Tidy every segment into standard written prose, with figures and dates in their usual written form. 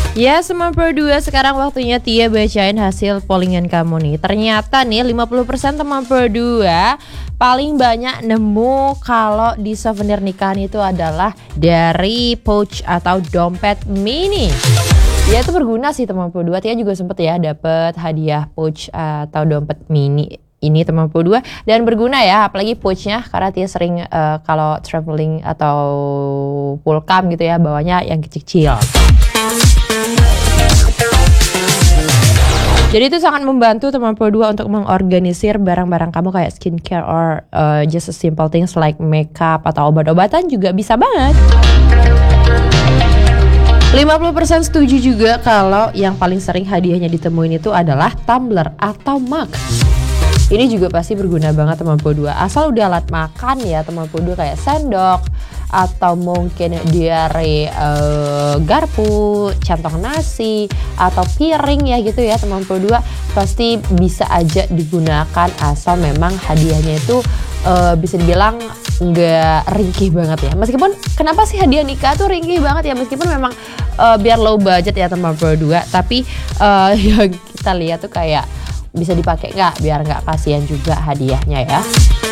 Ya, teman Pro 2, sekarang waktunya Tia bacain hasil pollingan kamu nih. Ternyata nih 50% teman Pro 2 paling banyak nemu kalau di souvenir nikahan itu adalah dari pouch atau dompet mini. Ya, itu berguna sih teman Pro 2. Tia juga sempet ya dapet hadiah pouch atau dompet mini ini teman Pro 2 dan berguna ya, apalagi pouchnya karena Tia sering kalau traveling atau pulkam gitu ya bawanya yang kecil-kecil. Jadi itu sangat membantu teman Pro 2 untuk mengorganisir barang-barang kamu kayak skincare or just a simple things like makeup atau obat-obatan juga bisa banget. 50% setuju juga kalau yang paling sering hadiahnya ditemuin itu adalah tumbler atau mug. Ini juga pasti berguna banget teman Pro 2. Asal udah alat makan ya teman Pro 2 kayak sendok atau mungkin dari garpu, cantong nasi atau piring ya gitu ya teman Pro 2 pasti bisa aja digunakan asal memang hadiahnya itu bisa dibilang nggak ringkih banget ya. Meskipun kenapa sih hadiah nikah tuh ringkih banget ya, meskipun memang biar low budget ya teman Pro 2, tapi yang kita lihat tuh kayak bisa dipakai nggak biar nggak kasihan juga hadiahnya ya.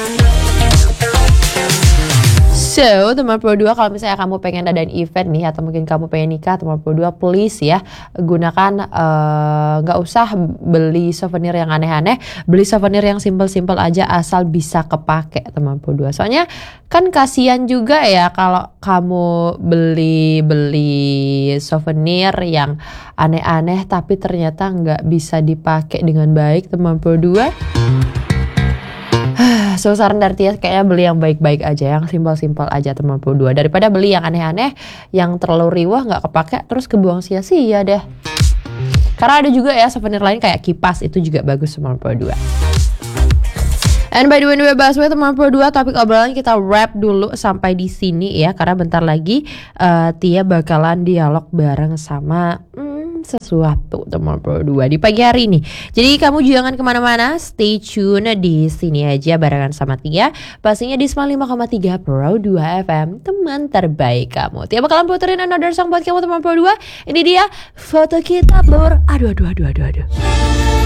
So, teman Pro 2, kalau misalnya kamu pengen adain event nih atau mungkin kamu pengen nikah, teman Pro 2 please ya gunakan nggak usah beli souvenir yang aneh-aneh, beli souvenir yang simple-simple aja asal bisa kepake teman Pro 2. Soalnya kan kasihan juga ya kalau kamu beli souvenir yang aneh-aneh tapi ternyata nggak bisa dipakai dengan baik teman Pro 2. So saran dari Tia kayaknya beli yang baik-baik aja, yang simpel-simpel aja teman Pro 2 daripada beli yang aneh-aneh yang terlalu riwah nggak kepake terus kebuang sia-sia deh. Karena ada juga ya souvenir lain kayak kipas, itu juga bagus teman Pro 2. And by the way, teman Pro 2, topik obrolan kita wrap dulu sampai di sini ya, karena bentar lagi Tia bakalan dialog bareng sama sesuatu teman Pro 2 di pagi hari ini. Jadi kamu jangan kemana-mana, stay tune di sini aja barengan sama Tia. Pastinya di 95,3 Pro 2 FM, teman terbaik kamu. Tia bakalan puterin another song buat kamu teman Pro 2. Ini dia foto kita blur. Aduh.